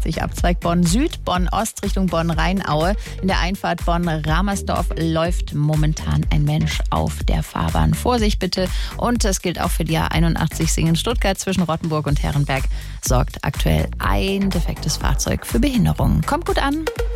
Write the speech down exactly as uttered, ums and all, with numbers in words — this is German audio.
einundsechzig, Abzweig Bonn Süd, Bonn Ost Richtung Bonn-Rheinaue. In der Einfahrt Bonn-Ramersdorf läuft momentan ein Mensch auf der Fahrbahn. Vorsicht bitte. Und das gilt auch für die A einundachtzig Singen-Stuttgart zwischen Rottenburg und Herrenberg. Sorgt aktuell ein defektes Fahrzeug für Behinderungen. Kommt gut an.